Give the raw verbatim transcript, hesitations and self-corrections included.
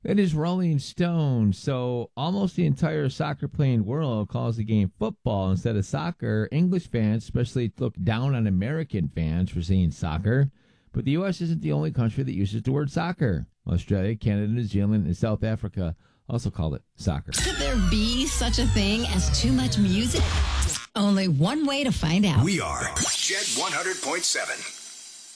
That is Rolling Stone. So almost the entire soccer playing world calls the game football instead of soccer. English fans especially look down on American fans for saying soccer. But the U S isn't the only country that uses the word soccer. Australia, Canada, New Zealand, and South Africa also call it soccer. Could there be such a thing as too much music? Only one way to find out. We are Jet one hundred point seven.